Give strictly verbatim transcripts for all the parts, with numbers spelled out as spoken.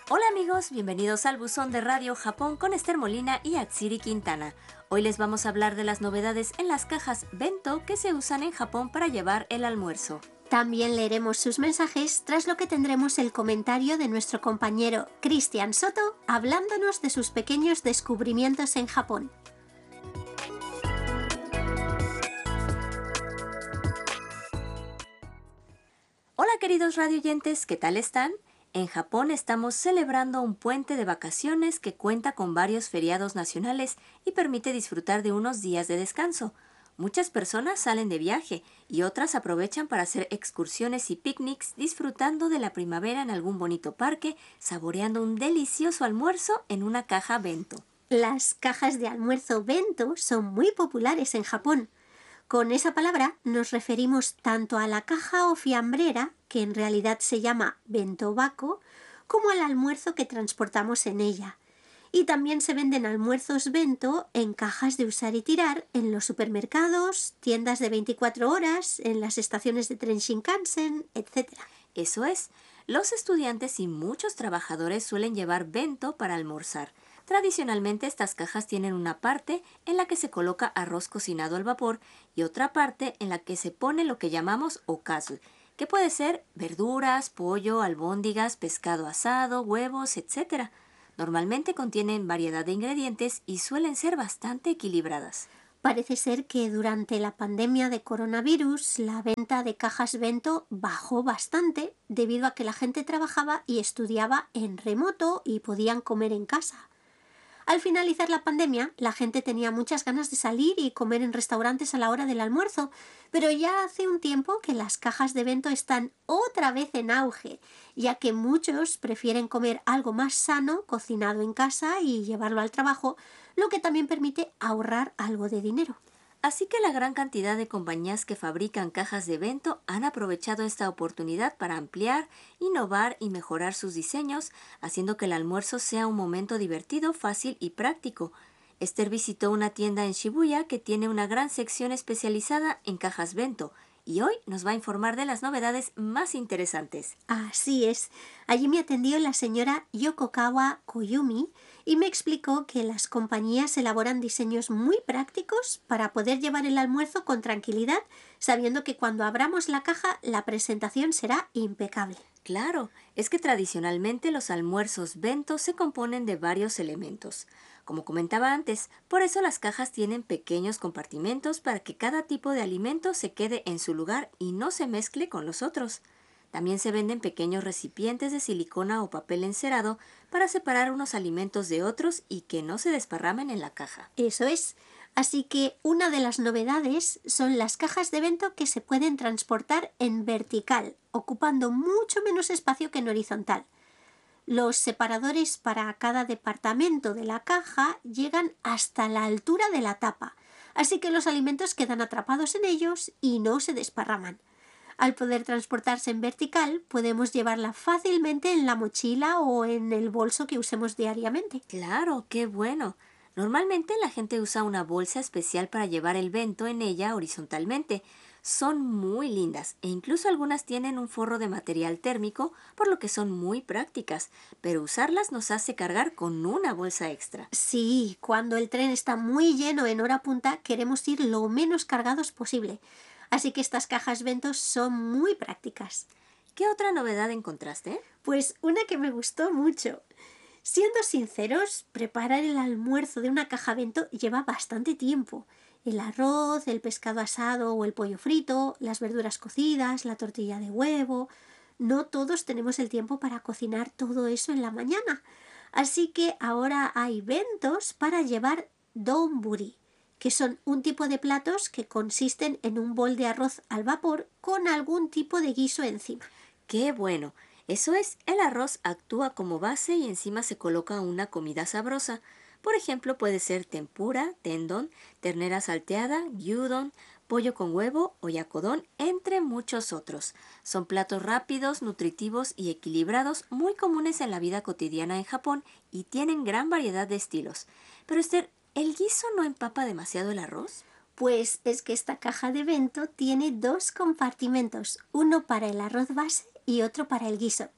Hola amigos, bienvenidos al buzón de Radio Japón con Esther Molina y Atsiri Quintana. Hoy les vamos a hablar de las novedades en las cajas bento que se usan en Japón para llevar el almuerzo. También leeremos sus mensajes, tras lo que tendremos el comentario de nuestro compañero Cristian Soto hablándonos de sus pequeños descubrimientos en Japón. Hola queridos radioyentes, ¿qué tal están? En Japón estamos celebrando un puente de vacaciones que cuenta con varios feriados nacionales y permite disfrutar de unos días de descanso. Muchas personas salen de viaje y otras aprovechan para hacer excursiones y picnics disfrutando de la primavera en algún bonito parque, saboreando un delicioso almuerzo en una caja bento. Las cajas de almuerzo bento son muy populares en Japón. Con esa palabra nos referimos tanto a la caja o fiambrera, que en realidad se llama bentobako, como al almuerzo que transportamos en ella. Y también se venden almuerzos bento en cajas de usar y tirar en los supermercados, tiendas de veinticuatro horas, en las estaciones de tren Shinkansen, etcétera. Eso es, los estudiantes y muchos trabajadores suelen llevar bento para almorzar. Tradicionalmente estas cajas tienen una parte en la que se coloca arroz cocinado al vapor y otra parte en la que se pone lo que llamamos okazu, que puede ser verduras, pollo, albóndigas, pescado asado, huevos, etcétera. Normalmente contienen variedad de ingredientes y suelen ser bastante equilibradas. Parece ser que durante la pandemia de coronavirus la venta de cajas bento bajó bastante debido a que la gente trabajaba y estudiaba en remoto y podían comer en casa. Al finalizar la pandemia, la gente tenía muchas ganas de salir y comer en restaurantes a la hora del almuerzo, pero ya hace un tiempo que las cajas de bento están otra vez en auge, ya que muchos prefieren comer algo más sano, cocinado en casa y llevarlo al trabajo, lo que también permite ahorrar algo de dinero. Así que la gran cantidad de compañías que fabrican cajas de bento han aprovechado esta oportunidad para ampliar, innovar y mejorar sus diseños, haciendo que el almuerzo sea un momento divertido, fácil y práctico. Esther visitó una tienda en Shibuya que tiene una gran sección especializada en cajas bento y hoy nos va a informar de las novedades más interesantes. Así es. Allí me atendió la señora Yokokawa Koyumi y me explicó que las compañías elaboran diseños muy prácticos para poder llevar el almuerzo con tranquilidad, sabiendo que cuando abramos la caja la presentación será impecable. Claro, es que tradicionalmente los almuerzos bento se componen de varios elementos. Como comentaba antes, por eso las cajas tienen pequeños compartimentos para que cada tipo de alimento se quede en su lugar y no se mezcle con los otros. También se venden pequeños recipientes de silicona o papel encerado para separar unos alimentos de otros y que no se desparramen en la caja. Eso es. Así que una de las novedades son las cajas de bento que se pueden transportar en vertical, ocupando mucho menos espacio que en horizontal. Los separadores para cada departamento de la caja llegan hasta la altura de la tapa, así que los alimentos quedan atrapados en ellos y no se desparraman. Al poder transportarse en vertical, podemos llevarla fácilmente en la mochila o en el bolso que usemos diariamente. Claro, qué bueno. Normalmente la gente usa una bolsa especial para llevar el bento en ella horizontalmente. Son muy lindas e incluso algunas tienen un forro de material térmico, por lo que son muy prácticas, pero usarlas nos hace cargar con una bolsa extra. Sí, cuando el tren está muy lleno en hora punta, queremos ir lo menos cargados posible. Así que estas cajas bento son muy prácticas. ¿Qué otra novedad encontraste? Pues una que me gustó mucho. Siendo sinceros, preparar el almuerzo de una caja bento lleva bastante tiempo. El arroz, el pescado asado o el pollo frito, las verduras cocidas, la tortilla de huevo. No todos tenemos el tiempo para cocinar todo eso en la mañana. Así que ahora hay bentos para llevar donburi, que son un tipo de platos que consisten en un bol de arroz al vapor con algún tipo de guiso encima. ¡Qué bueno! Eso es, el arroz actúa como base y encima se coloca una comida sabrosa. Por ejemplo, puede ser tempura, tendón, ternera salteada, gyudon, pollo con huevo o yakodon, entre muchos otros. Son platos rápidos, nutritivos y equilibrados, muy comunes en la vida cotidiana en Japón y tienen gran variedad de estilos. Pero Esther, ¿el guiso no empapa demasiado el arroz? Pues es que esta caja de bento tiene dos compartimentos, uno para el arroz base y otro para el guiso.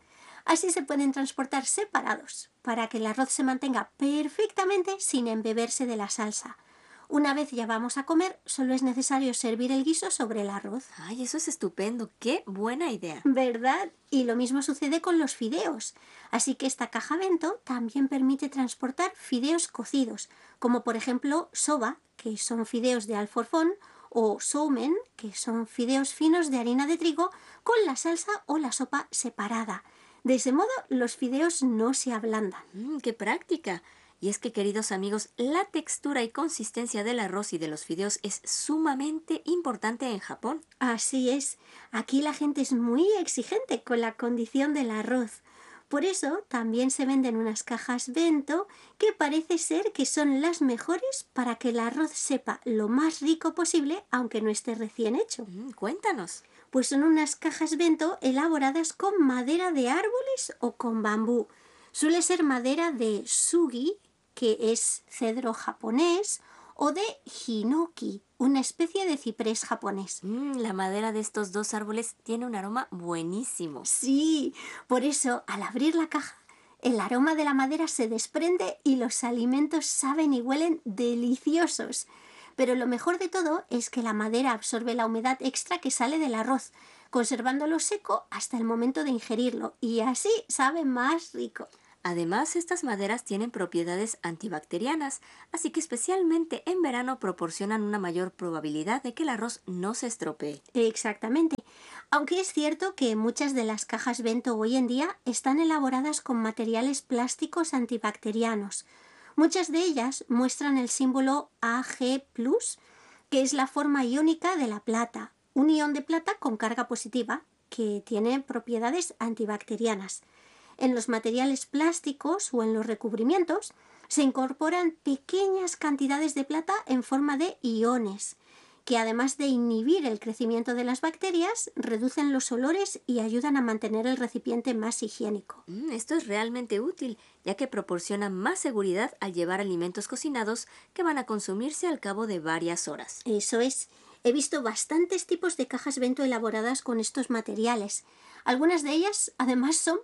Así se pueden transportar separados, para que el arroz se mantenga perfectamente sin embeberse de la salsa. Una vez ya vamos a comer, solo es necesario servir el guiso sobre el arroz. Ay, eso es estupendo. ¡Qué buena idea! ¿Verdad? Y lo mismo sucede con los fideos. Así que esta caja bento también permite transportar fideos cocidos, como por ejemplo soba, que son fideos de alforfón, o soumen, que son fideos finos de harina de trigo, con la salsa o la sopa separada. De ese modo, los fideos no se ablandan. Mm, ¡qué práctica! Y es que, queridos amigos, la textura y consistencia del arroz y de los fideos es sumamente importante en Japón. Así es, aquí la gente es muy exigente con la condición del arroz. Por eso también se venden unas cajas bento que parece ser que son las mejores para que el arroz sepa lo más rico posible aunque no esté recién hecho. Mm, cuéntanos. Pues son unas cajas bento elaboradas con madera de árboles o con bambú. Suele ser madera de sugi, que es cedro japonés, o de hinoki, una especie de ciprés japonés. Mm, la madera de estos dos árboles tiene un aroma buenísimo. Sí, por eso al abrir la caja, el aroma de la madera se desprende y los alimentos saben y huelen deliciosos. Pero lo mejor de todo es que la madera absorbe la humedad extra que sale del arroz, conservándolo seco hasta el momento de ingerirlo, y así sabe más rico. Además, estas maderas tienen propiedades antibacterianas, así que especialmente en verano proporcionan una mayor probabilidad de que el arroz no se estropee. Exactamente. Aunque es cierto que muchas de las cajas bento hoy en día están elaboradas con materiales plásticos antibacterianos. Muchas de ellas muestran el símbolo A G plus, que es la forma iónica de la plata, un ion de plata con carga positiva, que tiene propiedades antibacterianas. En los materiales plásticos o en los recubrimientos se incorporan pequeñas cantidades de plata en forma de iones, que además de inhibir el crecimiento de las bacterias, reducen los olores y ayudan a mantener el recipiente más higiénico. Mm, esto es realmente útil, ya que proporciona más seguridad al llevar alimentos cocinados que van a consumirse al cabo de varias horas. Eso es. He visto bastantes tipos de cajas bento elaboradas con estos materiales. Algunas de ellas además son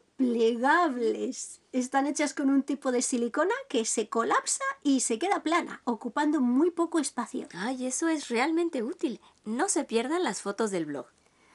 plegables. Están hechas con un tipo de silicona que se colapsa y se queda plana, ocupando muy poco espacio. Ay, eso es realmente útil. No se pierdan las fotos del blog.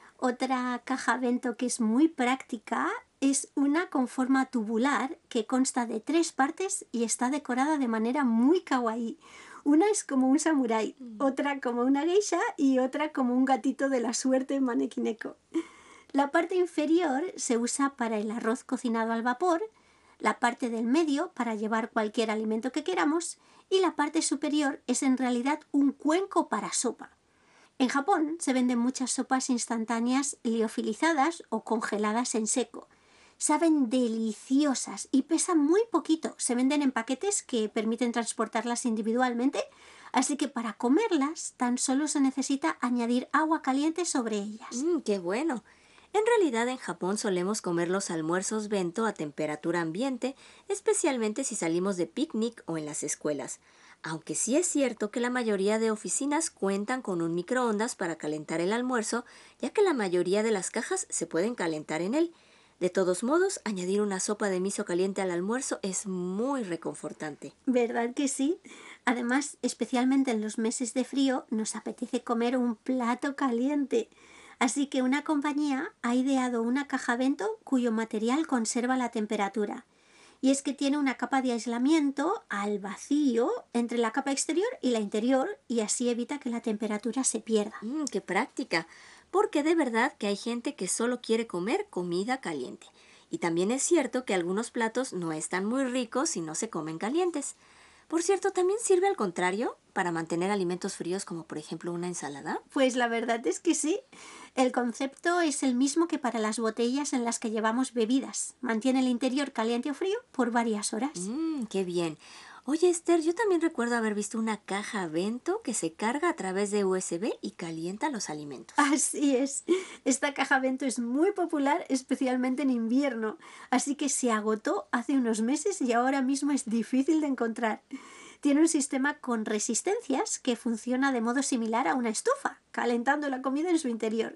Otra caja bento que es muy práctica es una con forma tubular que consta de tres partes y está decorada de manera muy kawaii. Una es como un samurái, otra como una geisha y otra como un gatito de la suerte manekineko. La parte inferior se usa para el arroz cocinado al vapor, la parte del medio para llevar cualquier alimento que queramos y la parte superior es en realidad un cuenco para sopa. En Japón se venden muchas sopas instantáneas liofilizadas o congeladas en seco. Saben deliciosas y pesan muy poquito. Se venden en paquetes que permiten transportarlas individualmente, así que para comerlas tan solo se necesita añadir agua caliente sobre ellas. Mm, ¡qué bueno! En realidad en Japón solemos comer los almuerzos bento a temperatura ambiente, especialmente si salimos de picnic o en las escuelas. Aunque sí es cierto que la mayoría de oficinas cuentan con un microondas para calentar el almuerzo, ya que la mayoría de las cajas se pueden calentar en él. De todos modos, añadir una sopa de miso caliente al almuerzo es muy reconfortante. ¿Verdad que sí? Además, especialmente en los meses de frío, nos apetece comer un plato caliente. Así que una compañía ha ideado una caja bento cuyo material conserva la temperatura. Y es que tiene una capa de aislamiento al vacío entre la capa exterior y la interior y así evita que la temperatura se pierda. Mm, ¡qué práctica! Porque de verdad que hay gente que solo quiere comer comida caliente. Y también es cierto que algunos platos no están muy ricos si no se comen calientes. Por cierto, ¿también sirve al contrario para mantener alimentos fríos como por ejemplo una ensalada? Pues la verdad es que sí. El concepto es el mismo que para las botellas en las que llevamos bebidas. Mantiene el interior caliente o frío por varias horas. Mmm, qué bien. Oye, Esther, yo también recuerdo haber visto una caja bento que se carga a través de U S B y calienta los alimentos. Así es. Esta caja bento es muy popular, especialmente en invierno. Así que se agotó hace unos meses y ahora mismo es difícil de encontrar. Tiene un sistema con resistencias que funciona de modo similar a una estufa, calentando la comida en su interior.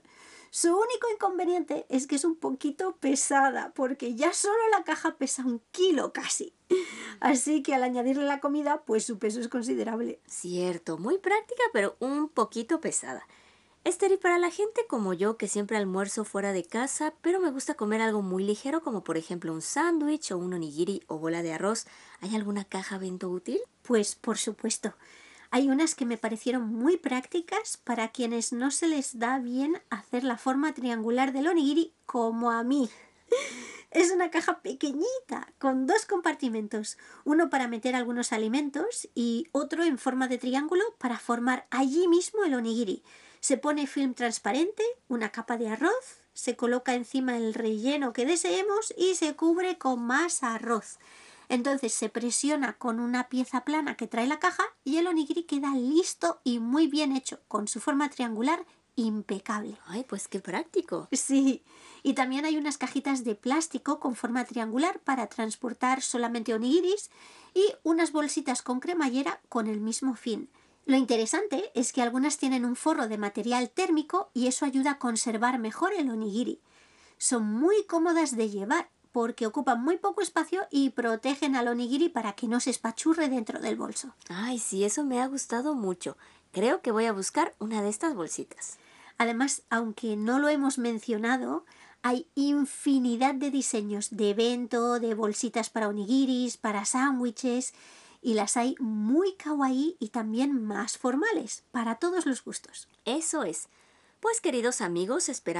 Su único inconveniente es que es un poquito pesada, porque ya solo la caja pesa un kilo casi. Así que al añadirle la comida, pues su peso es considerable. Cierto, muy práctica, pero un poquito pesada. Esther, y para la gente como yo que siempre almuerzo fuera de casa, pero me gusta comer algo muy ligero, como por ejemplo un sándwich o un onigiri o bola de arroz, ¿hay alguna caja bento útil? Pues por supuesto. Hay unas que me parecieron muy prácticas para quienes no se les da bien hacer la forma triangular del onigiri como a mí. Es una caja pequeñita con dos compartimentos, uno para meter algunos alimentos y otro en forma de triángulo para formar allí mismo el onigiri. Se pone film transparente, una capa de arroz, se coloca encima el relleno que deseemos y se cubre con más arroz. Entonces se presiona con una pieza plana que trae la caja y el onigiri queda listo y muy bien hecho, con su forma triangular impecable. Ay, pues qué práctico. Sí, y también hay unas cajitas de plástico con forma triangular para transportar solamente onigiris y unas bolsitas con cremallera con el mismo fin. Lo interesante es que algunas tienen un forro de material térmico y eso ayuda a conservar mejor el onigiri. Son muy cómodas de llevar porque ocupan muy poco espacio y protegen al onigiri para que no se espachurre dentro del bolso. Ay, sí, eso me ha gustado mucho. Creo que voy a buscar una de estas bolsitas. Además, aunque no lo hemos mencionado, hay infinidad de diseños de bento, de bolsitas para onigiris, para sándwiches, y las hay muy kawaii y también más formales, para todos los gustos. Eso es. Pues queridos amigos, esperamos